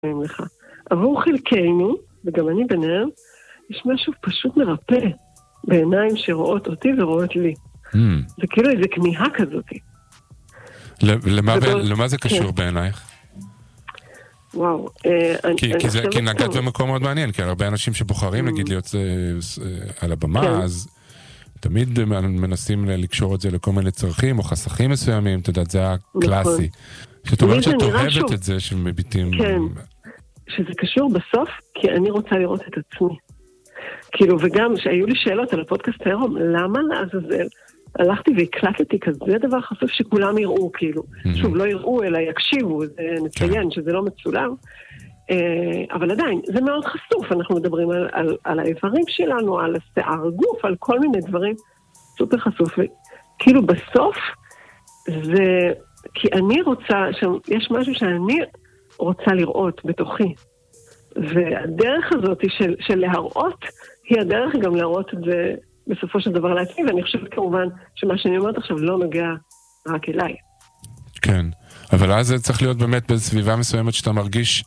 לך. עבור חלקנו, וגם אני ביניהם, יש משהו פשוט מרפא בעיניים שרואות אותי ורואות לי. זה כאילו איזו כמיהה כזאת. למה זה קשור בעינייך? וואו. כי נגעת במקום מאוד מעניין, כי הרבה אנשים שבוחרים נגיד להיות על הבמה, אז תמיד מנסים לקשור את זה לכל מיני צרכים או חסכים מסוימים, אתה יודעת, זה הקלאסי. שאת אומרת שאת אוהבת את זה שמביטים... כן, שזה קשור בסוף, כי אני רוצה לראות את עצמי. כאילו, וגם שהיו לי שאלות על הפודקאסט היום, למה לעזאזל? הלכתי והקלטתי כזה דבר חשוף שכולם יראו, כאילו. שוב, לא יראו, אלא יקשיבו, זה נציין שזה לא מצולם. אבל עדיין, זה מאוד חשוף, אנחנו מדברים על האיברים שלנו, על השיער גוף, על כל מיני דברים סופר חשוף. כאילו בסוף, זה, כי אני רוצה, יש משהו שאני רוצה לראות בתוכי. והדרך הזאת של להראות, היא הדרך גם להראות את זה בסופו של דבר לעצמי, ואני חושבת כמובן שמה שאני אומרת עכשיו לא נוגע רק אליי. כן, אבל אז זה צריך להיות באמת בסביבה מסוימת שאתה מרגיש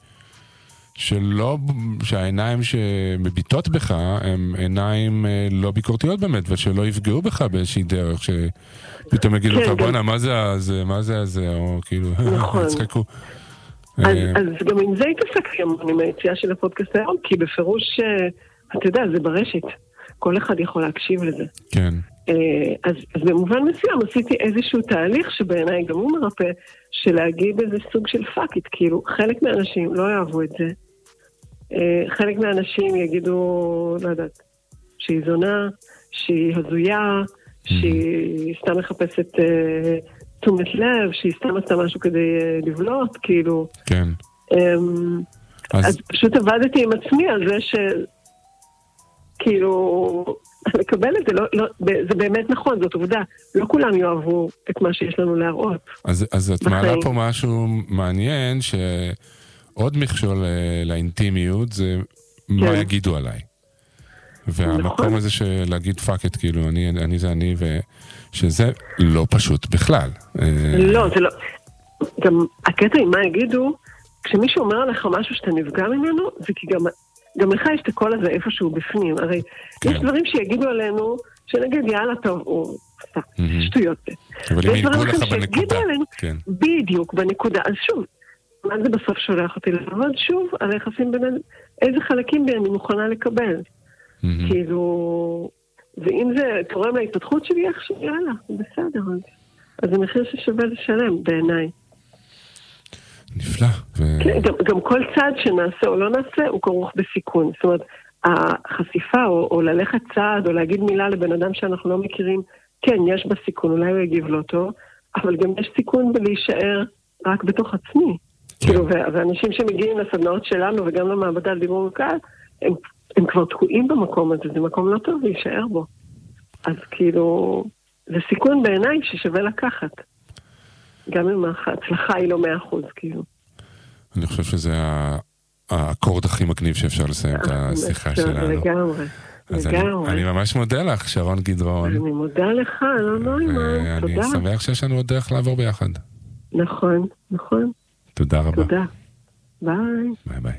שהעיניים שמביטות בך הם עיניים לא ביקורתיות באמת, ושלא יפגעו בך באיזושהי דרך, שפתאום יגידו לך, בוא'נה, מה זה הזה, או כאילו, הצחקו. אז גם עם זה התעסקתי המון עם היציאה של הפודקאסט היום, כי בפירוש, אתה יודע, זה ברשת. כל אחד יכול להקשיב לזה. כן. אז במובן מסוים עשיתי איזשהו תהליך שבעיניי גם הוא מרפא, של להגיד איזה סוג של פאקית, כאילו חלק מהאנשים לא יאהבו את זה, חלק מהאנשים יגידו, לא יודעת, שהיא זונה, שהיא הזויה, שהיא סתם מחפשת תשומת לב, שהיא סתם עשתה משהו כדי לבלוט, כאילו. כן. אז פשוט עבדתי עם עצמי על זה כאילו, לקבל את זה, זה באמת נכון, זאת עובדה. לא כולם יאהבו את מה שיש לנו להראות. אז את מעלה פה משהו מעניין, שעוד מכשול לאינטימיות, זה מה יגידו עליי. והמקום הזה של להגיד פאקט, כאילו, אני זה אני, ושזה לא פשוט בכלל. לא, זה לא. גם הקטע עם מה יגידו, כשמישהו אומר עליך משהו שאתה נפגע ממנו, זה כי גם לך יש את הקול הזה איפשהו בפנים. הרי יש דברים שיגידו עלינו, שנגיד יאללה טוב, או שטויות. אבל אם ילגעו לך בנקודה. בדיוק, בנקודה. אז שוב, מה זה בסוף שולח אותי לעבוד? שוב, על היחסים בין איזה חלקים בי אני מוכנה לקבל. כאילו, ואם זה תורם להתפתחות שלי, עכשיו יאללה, בסדר. אז זה מחיר ששווה לשלם בעיניי. נפלא. גם כל צעד שנעשה או לא נעשה הוא כרוך בסיכון. זאת אומרת, החשיפה או ללכת צעד או להגיד מילה לבן אדם שאנחנו לא מכירים, כן, יש בה סיכון, אולי הוא יגיב לא טוב, אבל גם יש סיכון בלהישאר רק בתוך עצמי. כאילו, ואנשים שמגיעים לסדנאות שלנו וגם למעבדה לדיבור בקהל, הם כבר תקועים במקום הזה, זה מקום לא טוב להישאר בו. אז כאילו, זה סיכון בעיניי ששווה לקחת. גם אם ההצלחה היא לא 100%, כאילו. אני חושב שזה האקורד הכי מגניב שאפשר לסיים את השיחה שלנו. לגמרי. אז אני ממש מודה לך, שרון גדרון. אני מודה לך, לא נורא, תודה. אני שמח שיש לנו עוד דרך לעבור ביחד. נכון, נכון. תודה רבה. תודה. ביי. ביי ביי.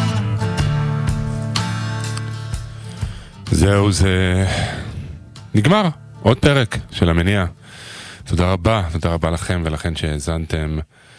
זהו, זה נגמר. עוד פרק של המניע. תודה רבה לכם ולכן שהאזנתם.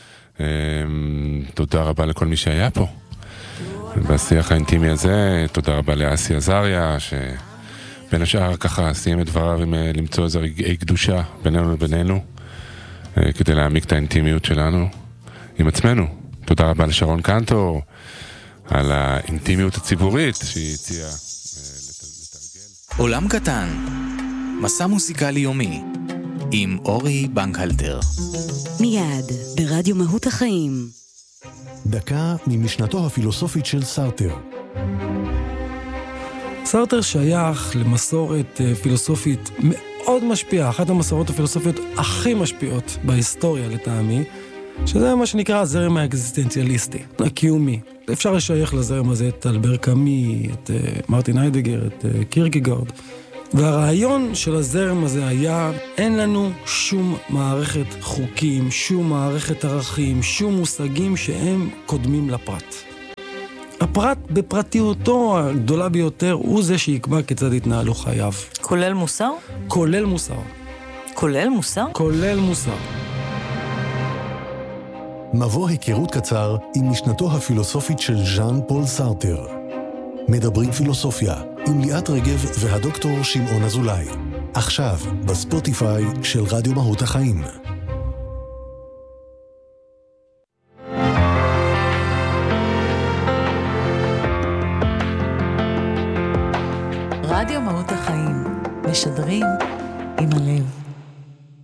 תודה רבה לכל מי שהיה פה בשיח האינטימי הזה. תודה רבה לאסי עזריה שבין השאר ככה סיים את דבריו עם למצוא איזו רגעי קדושה בינינו לבינינו כדי להעמיק את האינטימיות שלנו עם עצמנו. תודה רבה לשרון קנטור על האינטימיות הציבורית שהיא הציעה לתרגל. עולם קטן, מסע מוסיקלי יומי עם אורי בנקהלטר. מיד ברדיו מהות החיים. דקה ממשנתו הפילוסופית של סארטר. סארטר שייך למסורת פילוסופית מאוד משפיעה, אחת המסורות הפילוסופיות הכי משפיעות בהיסטוריה לטעמי, שזה מה שנקרא הזרם האקזיסטנציאליסטי, הקיומי. אפשר לשייך לזרם הזה את אלבר קאמי, את מרטין היידגר, את קירקגארד. והרעיון של הזרם הזה היה, אין לנו שום מערכת חוקים, שום מערכת ערכים, שום מושגים שהם קודמים לפרט. הפרט בפרטיותו הגדולה ביותר הוא זה שיקבע כיצד יתנהלו חייו. כולל מוסר? כולל מוסר. כולל מוסר? כולל מוסר. מבוא היכרות קצר עם משנתו הפילוסופית של ז'אן פול סארטר. מדברים פילוסופיה עם ליאת רגב והדוקטור שמעון אזולאי. עכשיו בספוטיפיי של רדיו מהות החיים. רדיו מהות החיים משדרים